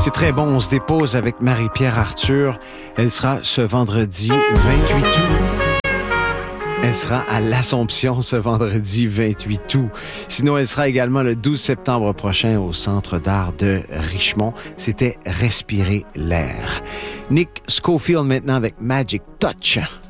C'est très bon, on se dépose avec Marie-Pierre Arthur. Elle sera ce vendredi 28 août. Elle sera à l'Assomption ce vendredi 28 août. Sinon, elle sera également le 12 septembre prochain au Centre d'art de Richemont. C'était Respirer l'air. Nick Schofield maintenant avec Magic Touch.